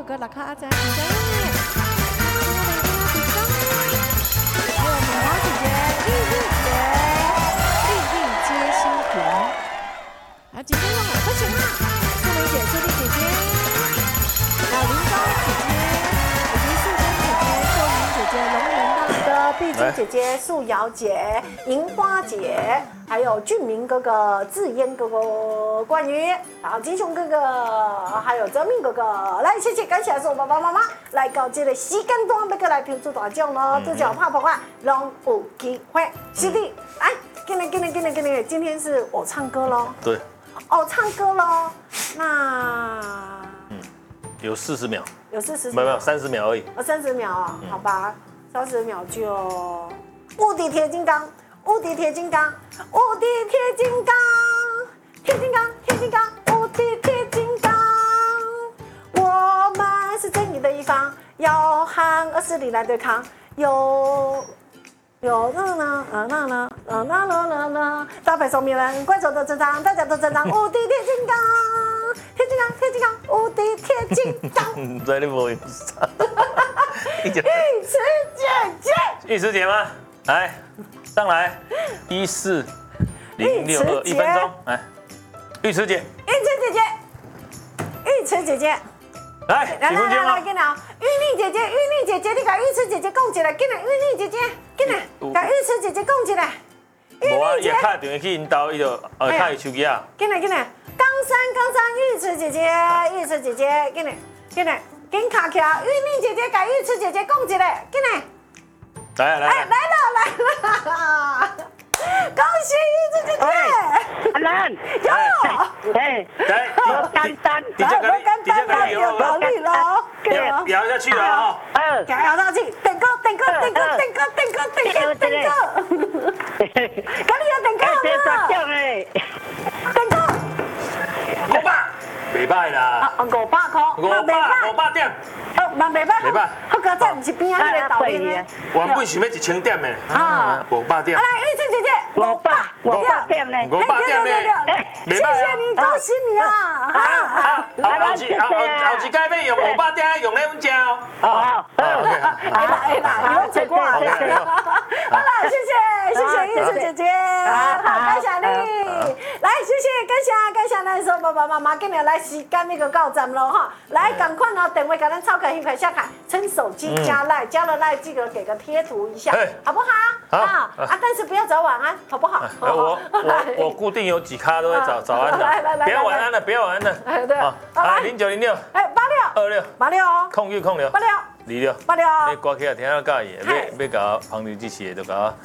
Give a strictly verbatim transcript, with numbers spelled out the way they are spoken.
哥哥、老卡阿仔、小优妹，还有敏华姐姐、丽丽姐、丽丽接新平，还有姐姐们快请啦！素梅姐、素丽姐姐，还有林高姐姐，以及素贞姐姐、秀玲姐姐、龙人大哥、碧珠姐姐、素瑶姐、银花姐。还有俊明哥哥、志嫣哥哥、冠宇，然后金雄哥哥，还有泽明哥哥，来，谢谢感谢所有爸爸妈妈来到这个时间段，要过来评出大奖咯，这叫泡泡啊，拢有机会。师弟，来，进来，进来，进来，进来，今天是我唱歌咯。 对。 哦，唱歌咯，那嗯，有四十秒。 有四十。 没有没有，三十秒而已。 哦，三十秒啊，好吧，三十秒就无敌铁金刚。无敌铁金刚，无敌铁金刚，铁金刚，铁金刚，无敌铁金刚。我们是正义的一方，要和恶势力来对抗。有有那呢，呃那呢，呃那那那那，大牌聪明人，怪兽的成长，大家都成长。无敌铁金刚，铁金刚，铁金刚，无敌铁金刚。 在你无影上。 玉池姐姐， 玉池姐吗？来。上来，一四零六二一分钟，来，玉池姐， 玉池姐姐，玉池姐姐， 来，几分钟啊？ 跟了，玉丽姐姐，玉丽姐姐，你把玉池姐姐供起来，跟来，玉丽姐姐，跟来，把玉池姐姐供起来。 无啊，伊打电话去因兜，伊就呃打伊手机啊。 跟来，跟来，冈山，冈山，玉池姐姐，玉池姐姐，跟来，跟来，跟卡卡，玉丽姐姐，把玉池姐姐供起来，跟来。 来来来了来了！恭喜玉池姐姐！ 阿兰， 有， 哎， 来， 干单， 你这个你这个有道理了， 摇摇下去了哈， 二， 摇下去，等歌等歌等歌等歌等歌等歌等歌，赶紧要等歌大奖了， 嘞， 等歌， 五百，袂歹啦， 啊五百块， 五百五百點， 哦，嘛袂歹， 袂歹， 好佳在不是边仔迄个导演咧， 原本想要一千點的，啊，五百點啊，來玉池姐姐， 五百，五百點嘞， 五百點咧， 謝謝你，恭喜你啊！ 啊啊，後後次後後後次該要用五百點，用咧阮食哦。 好， OK， 哎啦哎啦，你拢吃过啊？好了，谢謝謝謝玉池姐姐，好，感謝你，來謝謝感謝感謝咱所有爸爸媽媽，今日來時間那個到站咯哈，來趕快哦，電話給咱超開一塊下卡，趁手機加賴，加了賴記得給個貼圖一下，好不好？好啊，但是不要早晚安，好不好？ 我我我固定有幾咖都會早早安的，不要晚安了，不要晚安了。 哎對， 啊，零九零六， 哎八六二六八六哦， 空六空六八六二六八六， 你掛起來聽到介意，要要搞旁聽支持的就搞。